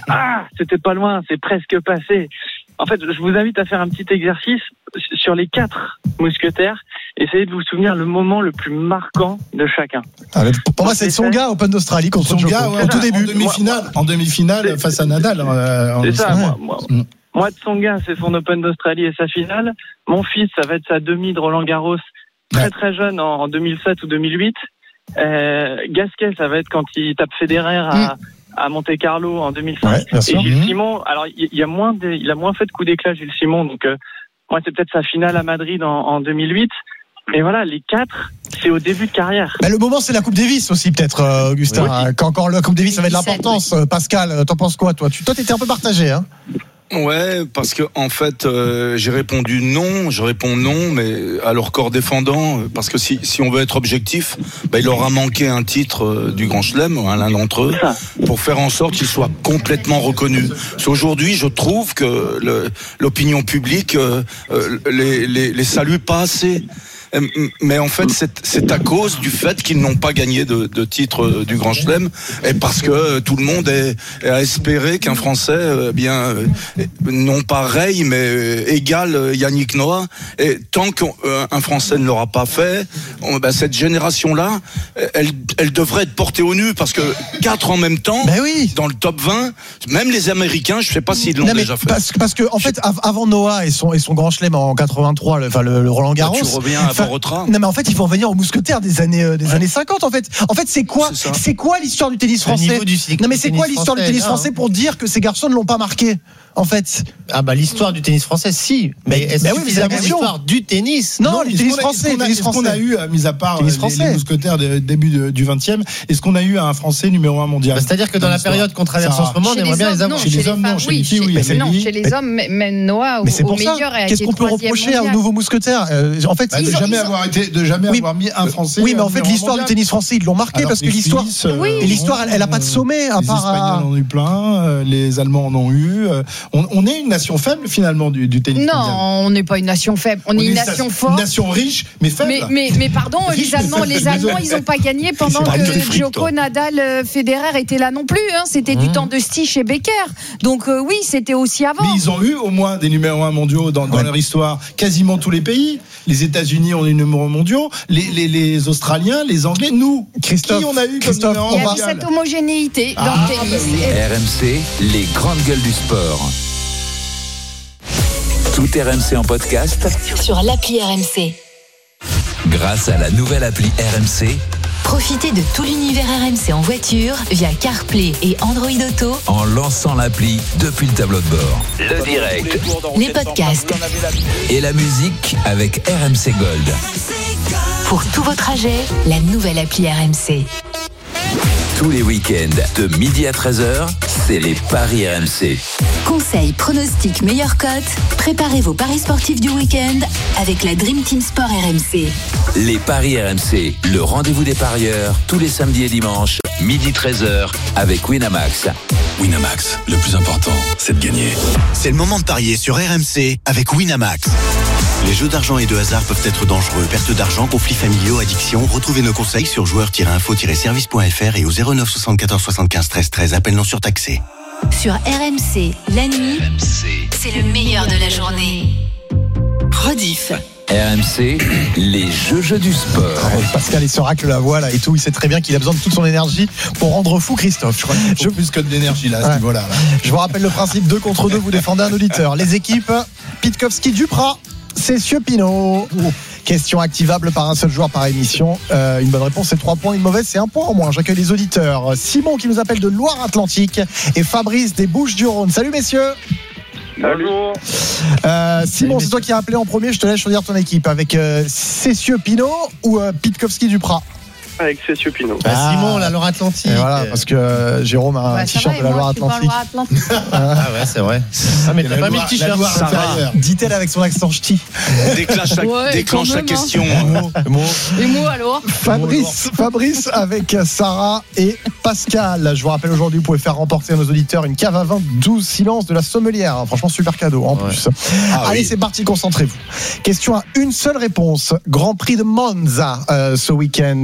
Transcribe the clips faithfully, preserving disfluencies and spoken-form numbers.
Ah, c'était pas loin, c'est presque passé. En fait, je vous invite à faire un petit exercice sur les quatre mousquetaires. Essayez de vous souvenir le moment le plus marquant de chacun. Ah, pour moi, c'est Tsonga, Open d'Australie contre Tsonga, ouais, au tout début. En demi-finale, en demi-finale face à Nadal. Euh, c'est ça, ouais. moi, moi, mm. moi, Tsonga, c'est son Open d'Australie et sa finale. Mon fils, ça va être sa demi de Roland Garros, très ouais. très jeune, en, en deux mille sept ou deux mille huit. Euh, Gasquet, ça va être quand il tape Federer à... Mm. à Monte-Carlo en deux mille cinq. Ouais, et Gilles mmh. Simon, alors il y a moins de, il a moins fait de coups d'éclat, Gilles Simon, donc euh, moi c'est peut-être sa finale à Madrid en, en deux mille huit. Mais voilà, les quatre, c'est au début de carrière. Bah, le moment, c'est la Coupe Davis aussi, peut-être, euh, Augustin. Oui. Quand encore la Coupe Davis, ça avait de l'importance. Oui. Pascal, t'en penses quoi, toi? Tu, toi, t'étais un peu partagé, hein? Ouais, parce que en fait, euh, j'ai répondu non, je réponds non, mais à leur corps défendant, parce que si si on veut être objectif, bah, il aura manqué un titre euh, du Grand Chelem, hein, l'un d'entre eux, pour faire en sorte qu'il soit complètement reconnu. Parce qu'aujourd'hui, je trouve que le, l'opinion publique euh, euh, les, les les salue pas assez. Mais en fait, c'est, c'est à cause du fait qu'ils n'ont pas gagné de, de titre du Grand Chelem, et parce que tout le monde est, est à espérer qu'un Français, eh bien, non pas Ray, mais égal Yannick Noah. Et tant qu'un Français ne l'aura pas fait, on, ben, cette génération-là, elle, elle devrait être portée au nu, parce que quatre en même temps, ben oui. dans le top vingt, même les Américains, je ne sais pas s'ils l'ont non, déjà fait. Parce, parce que, en fait, avant Noah et son, et son Grand Chelem en quatre-vingt-trois, le, enfin, le, le Roland Garros. Tu reviens à Retras. Non mais en fait il faut revenir aux mousquetaires des années euh, des ouais. années cinquante en fait. En fait c'est quoi c'est, c'est quoi l'histoire du tennis français du Non mais c'est quoi l'histoire du tennis français pour dire que ces garçons ne l'ont pas marqué en fait? Ah bah l'histoire du tennis français si, mais est-ce bah que oui, c'est l'histoire du tennis? Non, non le tennis français, est-ce qu'on, est-ce qu'on a eu, mis à part les, les mousquetaires du début de, du vingtième, est-ce qu'on a eu un Français numéro un mondial? Bah, c'est-à-dire que dans, dans la période qu'on traverse en ce moment, on aimerait bien les avoir. Chez les hommes, non, chez les filles, oui. Non, chez les hommes, même Noah au meilleur. Qu'est-ce qu'on peut reprocher aux nouveaux mousquetaires? En fait, de jamais avoir été, de jamais avoir mis un Français. Oui, mais en fait l'histoire du tennis français ils l'ont marqué parce que l'histoire, et l'histoire elle a pas de sommet à part. Les Espagnols en ont eu plein, les Allemands en ont eu. On est une nation faible finalement du, du tennis non, mondial. Non, on n'est pas une nation faible. On, on est une nation forte. Une nation riche, mais faible. Mais, mais, mais pardon, riche, les Allemands, les Allemands, ils n'ont pas gagné pendant que Djoko, Nadal, Federer étaient là non plus. Hein. C'était mmh. du temps de Stich et Becker. Donc euh, oui, c'était aussi avant. Mais ils ont eu au moins des numéros un mondiaux dans, dans ouais. leur histoire. Quasiment tous les pays. Les États-Unis ont des numéros mondiaux. Les, les, les Australiens, les Anglais, nous. Christophe, qui on a eu comme numéro Il y a eu cette homogénéité ah, dans le tennis. R M C, les grandes gueules du sport. Tout R M C en podcast sur l'appli R M C. Grâce à la nouvelle appli R M C, profitez de tout l'univers R M C en voiture via CarPlay et Android Auto en lançant l'appli depuis le tableau de bord. Le direct, les podcasts et la musique avec R M C Gold. Pour tous vos trajets, la nouvelle appli R M C. Tous les week-ends, de midi à treize heures, c'est les paris R M C. Conseils, pronostics, meilleures cotes. Préparez vos paris sportifs du week-end avec la Dream Team Sport R M C. Les paris R M C, le rendez-vous des parieurs, tous les samedis et dimanches, midi treize heures, avec Winamax. Winamax, le plus important, c'est de gagner. C'est le moment de parier sur R M C avec Winamax. Les jeux d'argent et de hasard peuvent être dangereux. Perte d'argent, conflits familiaux, addiction. Retrouvez nos conseils sur joueurs tiret info tiret service point f r et au zéro neuf soixante-quatorze soixante-quinze treize treize. Appel non surtaxé. Sur R M C, la nuit, R M C, c'est le meilleur de la journée. Rediff. R M C, les jeux jeux du sport. Ouais, Pascal, il se racle la voix là et tout. Il sait très bien qu'il a besoin de toute son énergie pour rendre fou Christophe. Je crois qu'il faut je... plus que de l'énergie là, à ce ouais. niveau-là. Là. Je vous rappelle le principe deux contre deux. Vous défendez un auditeur. Les équipes Pitkowski, Duprat, Cessieux, Pinot. Question activable par un seul joueur par émission. Euh, une bonne réponse, c'est trois points. Une mauvaise, c'est un point en moins. J'accueille les auditeurs. Simon qui nous appelle de Loire-Atlantique et Fabrice des Bouches-du-Rhône. Salut messieurs. Bonjour. Euh, Simon, c'est toi qui as appelé en premier. Je te laisse choisir ton équipe avec euh, Cessieux, Pinot ou euh, Pitkowski, Duprat. Avec Cessieux Pinot. Ah, Simon, la Loire-Atlantique. Et voilà, parce que euh, Jérôme a ouais, un t-shirt de la Loire-Atlantique. Ah ouais, c'est vrai. Ah, mais t'as pas mis le t-shirt. Sarah, dit-elle avec son accent ch'ti. Déclenche la, ouais, déclenche la question. Et moi alors Fabrice, Fabrice avec Sarah et Pascal. Je vous rappelle aujourd'hui, vous pouvez faire remporter à nos auditeurs une cave à vin douze silence de la Sommelière. Franchement, super cadeau en ouais. plus. Ah, Allez, oui. c'est parti, concentrez-vous. Question à une seule réponse. Grand Prix de Monza euh, ce week-end sur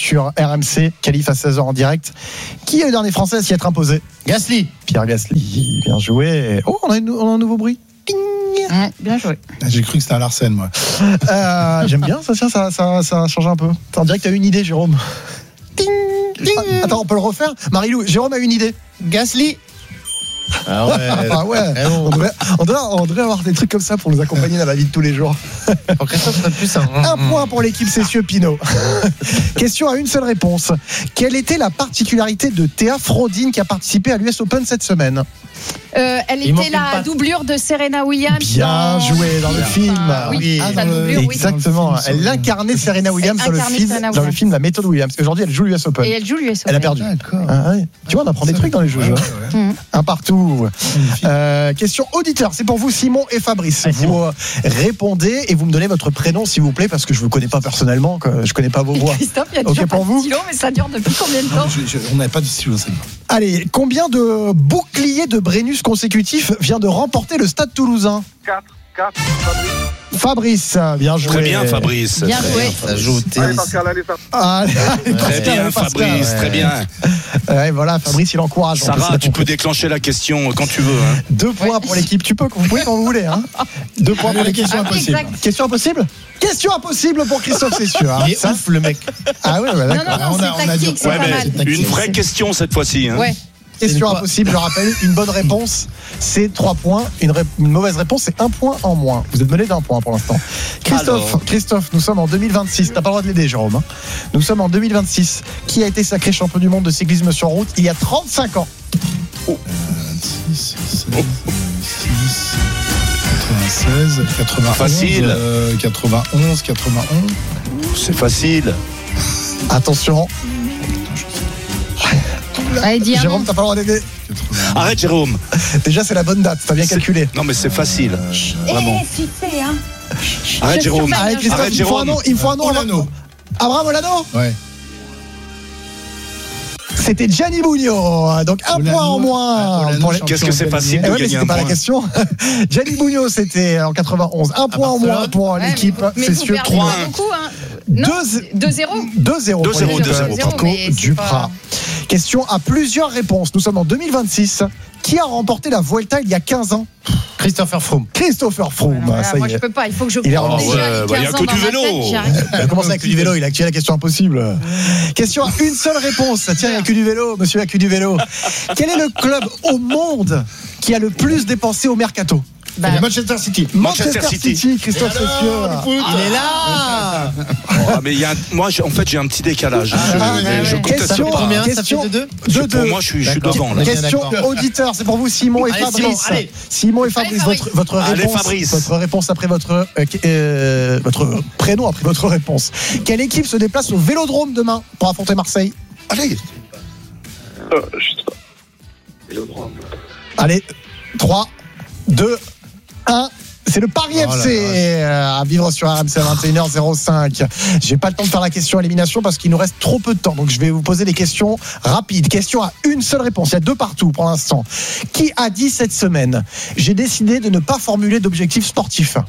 sur R M C. Qualif à seize heures en direct. Qui est le dernier Français à s'y être imposé? Gasly. Pierre Gasly. Bien joué. Oh, on a, une, on a un nouveau bruit. Ouais, bien joué. J'ai cru que c'était un Larsen, moi. Euh, j'aime bien, ça, ça, ça, ça, ça a changé un peu. On dirait que tu as une idée, Jérôme. Ting, ting. Attends, on peut le refaire. Marie-Lou, Jérôme a une idée. Gasly. Ah ouais. Ah ouais. On devrait, on, devrait, on devrait avoir des trucs comme ça pour nous accompagner dans la vie de tous les jours. Pour Christophe, serait plus un. Un point pour l'équipe Cessieux Pinot. Question à une seule réponse. Quelle était la particularité de Théa Frodin qui a participé à l'U S Open cette semaine? Euh, elle Il manque était une la patte. doublure de Serena Williams. Bien dans... joué dans le film. Ah, oui, Ah, sa dans le- doublure, oui. Exactement. Elle incarnait Serena Williams dans le, incarnait film, Serena dans le Williams. film La méthode Williams. Aujourd'hui, elle joue l'U S Open. Et elle joue l'U S Open. Elle a perdu. Ah, ouais. Tu vois, on apprend des trucs dans les jeux. Ouais, hein. ouais, ouais. Mmh. Un partout. Euh, question auditeur, c'est pour vous Simon et Fabrice. Allez, vous Simon. euh, répondez et vous me donnez votre prénom s'il vous plaît parce que je vous connais pas personnellement, que je connais pas vos voix. Christophe, il y a Ok toujours pour pas vous de stylo, mais ça dure depuis combien de temps? Je- je- on n'avait pas de stylo, c'est bon. Allez, combien de boucliers de Brennus consécutifs vient de remporter le Stade Toulousain? quatre, quatre, Fabrice, bien joué. Très bien, Fabrice. Bien Très joué. Ça joue au Allez, tennis. Pascal, allez, ça. Allez, Très Pascal, bien, Pascal. Fabrice, très bien. Ouais, voilà, Fabrice, il encourage. En plus, Sarah, la tu peux compétition. déclencher la question quand tu veux. Hein. Deux points pour l'équipe. Tu peux, vous pouvez quand vous voulez. Hein. Deux points pour Allez, l'équipe. question Ah oui, impossible. exact. Question impossible. Question impossible pour Christophe, c'est sûr. hein. Il est Ça, ouf, le mec. ah ouais, ouais, Non, d'accord. non, non, On a- on c'est a dit- tactique, c'est Ouais, pas mais mal. tactique. une vraie question cette fois-ci. Hein. Ouais. Question C'est quoi impossible, je rappelle, une bonne réponse, c'est trois points. Une, ré- une mauvaise réponse, c'est un point en moins. Vous êtes mené d'un point pour l'instant. Christophe, Alors. Christophe, nous sommes en deux mille vingt-six. T'as pas le droit de l'aider, Jérôme. hein. Nous sommes en deux mille vingt-six. Qui a été sacré champion du monde de cyclisme sur route il y a trente-cinq ans? vingt-six, seize, six, quatre-vingt-seize, quatre-vingt-onze, Facile. euh, quatre-vingt-onze, quatre-vingt-onze. C'est facile. Attention, Allez, dis un Jérôme, nom. t'as pas le droit d'aider. Arrête, Jérôme. Déjà, c'est la bonne date, t'as bien C'est- calculé. Non, mais c'est facile. Vraiment. Eh, si c'est, hein. Arrête, Je Jérôme. surveille, Allez, hein. Christophe, Arrête, il me faut un Jérôme. nom. Il me faut un nom. Olano. Abraham Olano. Ouais. C'était Gianni Bugno. Donc un Olano. point en moins. Olano, pour les- champion Qu'est-ce que c'est de facile Eh de ouais, mais gagner c'était un pas la point. question. Gianni Bugno, c'était en quatre-vingt-onze. Un point en moins Barcelone. pour Ouais, l'équipe. mais- mais C'est vous sûr. perdez trois, pas un. beaucoup, hein. Non, Deux- deux zéro. deux zéro pour deux zéro, l'équipe deux zéro, Pico mais c'est Duprat. pas- Question à plusieurs réponses. Nous sommes en deux mille vingt-six. Qui a remporté la Vuelta il y a quinze ans? Christopher Froome. Christopher Froome. Voilà, ça moi, y je est. peux pas. Il faut que je Il est compte en- déjà ouais, les bah, il y a quinze que ans du dans ma vélo. tête, j'y arrive. Il a commencé avec du vélo, il a activé la question impossible. Question à une seule réponse. Tiens, il n'y a que du vélo, monsieur, il n'y a que du vélo. Quel est le club au monde qui a le plus dépensé au mercato? Bah, Le Manchester City. Manchester City. Christophe Cessieux. Il est là. Oh, mais il y a un- moi, j'ai- en fait, j'ai un petit décalage. Ah, je, ouais, je ouais. conteste Question- pas. Combien ça fait question- de deux Deux, Pour deux. moi, je suis, je suis D'accord. devant là. Bien Question d'accord. auditeur, c'est pour vous Simon et Allez, Fabrice. Simon, allez. Simon et Fabrice, Allez, votre, votre Allez, réponse, Fabrice. votre réponse après votre euh, euh, votre prénom après votre réponse. Quelle équipe se déplace au Vélodrome demain pour affronter Marseille? Allez. Euh, je sais pas. Allez, trois, deux, un. C'est le Paris Oh là F C euh, à vivre sur R M C à vingt et une heures zéro cinq. J'ai pas le temps de faire la question élimination parce qu'il nous reste trop peu de temps. Donc je vais vous poser des questions rapides. Question à une seule réponse. Il y a deux partout pour l'instant. Qui a dit cette semaine: j'ai décidé de ne pas formuler d'objectifs sportifs?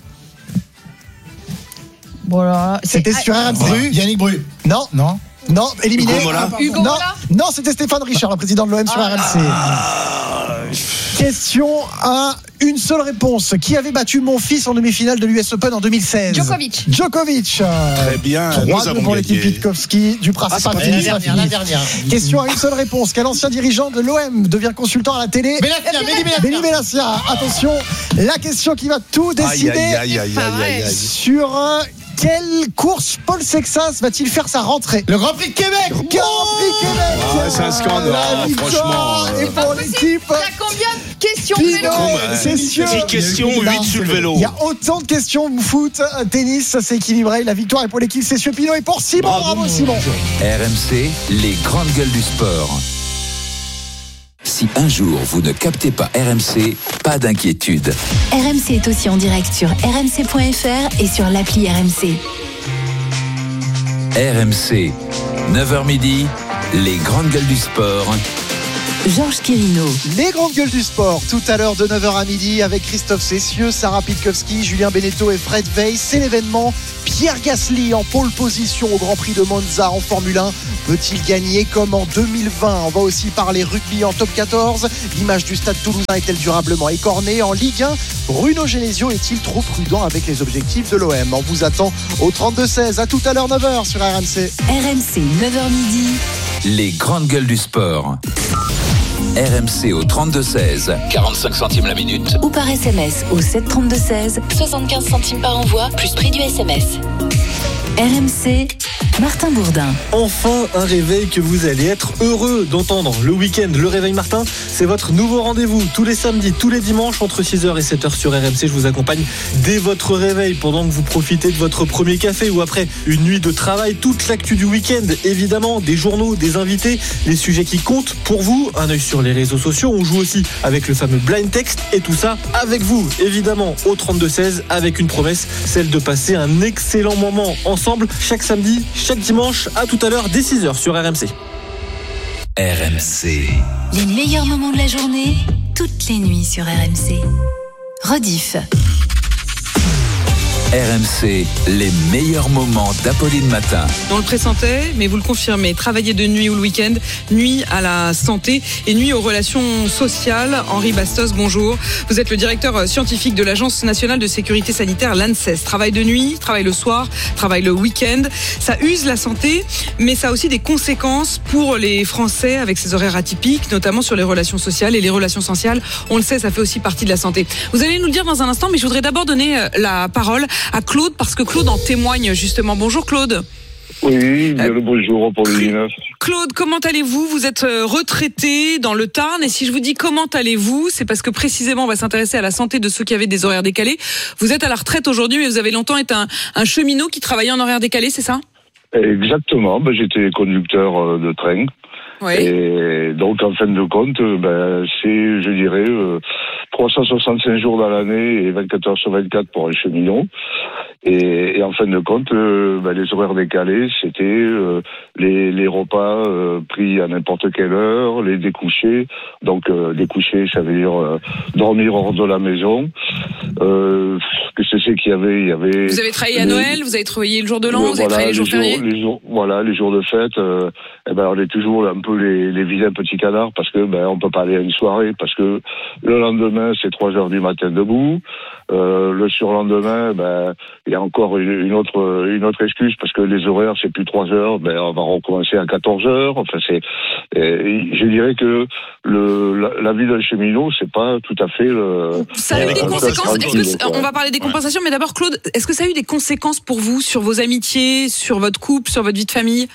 voilà. C'est- C'était sur R M C. Bru, Yannick Bru. Non, Non. non, éliminé. Hugo Mola. Hugo Non, Mola. non, c'était Stéphane Richard, le président de l'O M sur R M C. Question à une seule réponse. Qui avait battu mon fils en demi-finale de l'U S Open en deux mille seize? Djokovic. Djokovic. Très bien. Nous trois deux avons pour l'équipe gagné. Pitkowski. Duprat, Ah, c'est c'est pas pas fini, La c'est pas dernière, la fini. dernière. Question à une seule réponse. Quel ancien dirigeant de l'O M devient consultant à la télé? Benassia, Mehdi Benassia. Benny Benassia. Attention, la question qui va tout Aïe, décider. aïe, aïe, aïe, Pas aïe, vrai. aïe, aïe. Sur euh, quelle course Paul Sexas va-t-il faire sa rentrée? Le Grand Prix de Québec. Grand Prix Québec. Ouais, c'est un scandale, La victoire franchement. est pour l'équipe. Il y a combien de questions de Pino, vélo? c'est sûr. dix questions, huit sur le vélo. Il y a autant de questions foot, tennis, ça s'est équilibré. La victoire est pour l'équipe Cessieux Pinot et pour Simon. Bravo, Bravo. Simon. R M C, les grandes gueules du sport. Si un jour vous ne captez pas R M C, pas d'inquiétude. R M C est aussi en direct sur r m c point f r et sur l'appli R M C. R M C, neuf heures midi, les grandes gueules du sport. Georges Quirino. Les grandes gueules du sport, tout à l'heure de neuf heures à midi avec Christophe Cessieux, Sarah Pitkowski, Julien Beneteau et Fred Weiss. C'est l'événement. Pierre Gasly en pole position au Grand Prix de Monza en Formule un. Peut-il gagner comme en deux mille vingt? On va aussi parler rugby en top quatorze. L'image du stade toulousain est-elle durablement écornée? En Ligue un, Bruno Genesio est-il trop prudent avec les objectifs de l'O M? On vous attend au trente-deux seize. À tout à l'heure neuf heures sur R M C. R M C, neuf heures midi. Les grandes gueules du sport. R M C au trente-deux seize, quarante-cinq centimes la minute. Ou par S M S au sept trente-deux seize, soixante-quinze centimes par envoi, plus prix du S M S. R M C, Martin Bourdin. Enfin un réveil que vous allez être heureux d'entendre. Le week-end, le réveil Martin, c'est votre nouveau rendez-vous. Tous les samedis, tous les dimanches, entre six heures et sept heures sur R M C. Je vous accompagne dès votre réveil, pendant que vous profitez de votre premier café ou après une nuit de travail. Toute l'actu du week-end, évidemment, des journaux, des invités, les sujets qui comptent pour vous. Un œil sur les réseaux sociaux. On joue aussi avec le fameux blind text et tout ça avec vous, évidemment, au trente-deux seize, avec une promesse, celle de passer un excellent moment ensemble chaque samedi, chaque dimanche. À tout à l'heure dès six heures sur R M C. R M C. Les meilleurs moments de la journée, toutes les nuits sur R M C. Rediff. R M C, les meilleurs moments d'Apolline Matin. On le pressentait, mais vous le confirmez. Travailler de nuit ou le week-end nuit à la santé et nuit aux relations sociales. Henri Bastos, bonjour. Vous êtes le directeur scientifique de l'Agence nationale de sécurité sanitaire, l'ANSES. Travail de nuit, travail le soir, travail le week-end. Ça use la santé, mais ça a aussi des conséquences pour les Français avec ces horaires atypiques, notamment sur les relations sociales et les relations sociales. On le sait, ça fait aussi partie de la santé. Vous allez nous le dire dans un instant, mais je voudrais d'abord donner la parole à Claude, parce que Claude en témoigne justement. Bonjour Claude. Oui, bien le bonjour pour le dix-neuf. Claude, comment allez-vous? Vous êtes retraité dans le Tarn, et si je vous dis comment allez-vous, c'est parce que précisément on va s'intéresser à la santé de ceux qui avaient des horaires décalés. Vous êtes à la retraite aujourd'hui, mais vous avez longtemps été un, un cheminot qui travaillait en horaire décalé, c'est ça? Exactement, ben, j'étais conducteur de train. Oui. Et donc en fin de compte, ben, c'est, je dirais, euh, trois cent soixante-cinq jours dans l'année et vingt-quatre heures sur vingt-quatre pour un cheminot. Et, et en fin de compte, euh, ben, les horaires décalés, c'était euh, les, les repas euh, pris à n'importe quelle heure, les découchés. Donc euh, découcher, ça veut dire euh, dormir hors de la maison. Euh, qu'est-ce que c'est qu'il y avait? Il y avait. Vous avez travaillé à les, Noël, vous avez travaillé le jour de l'an, le, vous avez voilà, travaillé les jours fériés. Les jours, voilà, les jours de fête. Euh, eh ben, on est toujours un peu les, les vilains petits canards parce que ben on peut pas aller à une soirée parce que le lendemain c'est trois heures du matin debout. Euh, le surlendemain, ben il y a encore une autre une autre excuse parce que les horaires c'est plus trois heures, ben on va recommencer à quatorze heures. Enfin c'est, et je dirais que le la, la vie d'un cheminot c'est pas tout à fait le. Ça a eu des conséquences. Est-ce que, on va parler des compensations, mais d'abord Claude, est-ce que ça a eu des conséquences pour vous sur vos amitiés, sur votre couple, sur votre vie de famille?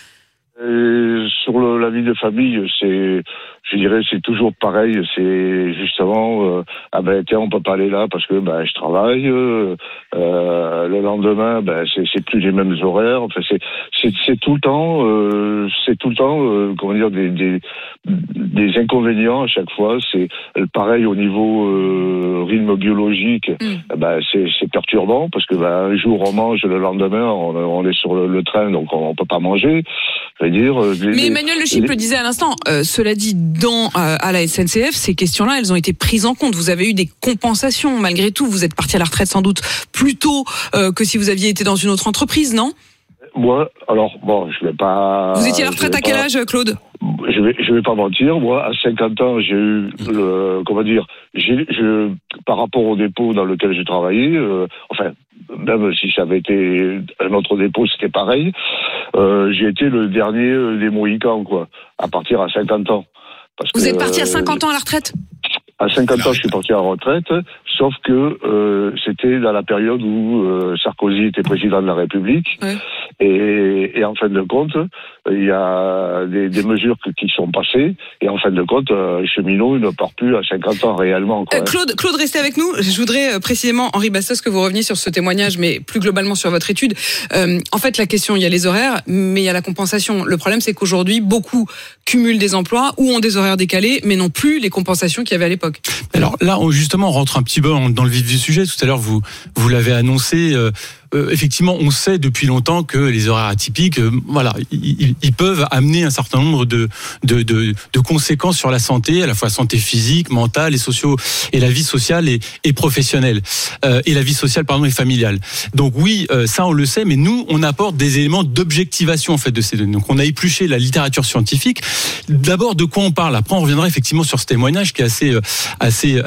Et sur le, la vie de famille, c'est, je dirais, c'est toujours pareil. C'est justement, euh, ah ben tiens, on peut pas aller là parce que ben je travaille. Euh, euh, le lendemain, ben c'est, c'est plus les mêmes horaires. Enfin, c'est, c'est, c'est tout le temps, euh, c'est tout le temps, euh, comment dire, des, des, des inconvénients à chaque fois. C'est pareil au niveau euh, rythme biologique. Mm. Ben c'est, c'est perturbant parce que ben un jour on mange, le lendemain on, on est sur le, le train, donc on, on peut pas manger. Dire, les, mais Emmanuel Le Chip les... le disait à l'instant, euh, cela dit, dans, euh, à la S N C F, ces questions-là, elles ont été prises en compte. Vous avez eu des compensations, malgré tout. Vous êtes parti à la retraite sans doute plus tôt euh, que si vous aviez été dans une autre entreprise, non? Moi, alors, bon, je vais pas... Vous étiez à la retraite à quel âge, Claude? Je vais, je vais pas mentir. Moi, à cinquante ans, j'ai eu le, comment dire, j'ai, je, par rapport au dépôt dans lequel j'ai travaillé, euh, enfin, même si ça avait été un autre dépôt, c'était pareil. Euh, j'ai été le dernier des Mohicans, quoi, à partir à cinquante ans. Parce Vous que, êtes parti à cinquante ans à la retraite? À cinquante ans, je suis parti à la retraite, sauf que euh, c'était dans la période où euh, Sarkozy était président de la République. Ouais. Et, et en fin de compte, il y a des, des mesures qui sont passées. Et en fin de compte, euh, cheminot ne part plus à cinquante ans réellement. Quoi, euh, Claude, Claude, restez avec nous. Je voudrais euh, précisément, Henri Bastos, que vous reveniez sur ce témoignage, mais plus globalement sur votre étude. Euh, en fait, la question, il y a les horaires, mais il y a la compensation. Le problème, c'est qu'aujourd'hui, beaucoup cumulent des emplois ou ont des horaires décalés, mais non plus les compensations qu'il y avait à l'époque. Alors là, on, justement, on rentre un petit peu dans le vif du sujet. Tout à l'heure, vous, vous l'avez annoncé. Euh, euh, effectivement, on sait depuis longtemps que les horaires atypiques, euh, voilà, ils, ils peuvent amener un certain nombre de, de, de, de conséquences sur la santé, à la fois santé physique, mentale et socio, et la vie sociale et, et professionnelle, euh, et la vie sociale, pardon, et familiale. Donc oui, euh, ça on le sait, mais nous, on apporte des éléments d'objectivation en fait de ces données. Donc on a épluché la littérature scientifique. D'abord, de quoi on parle ? Après, on reviendra effectivement sur ce témoignage qui est assez, assez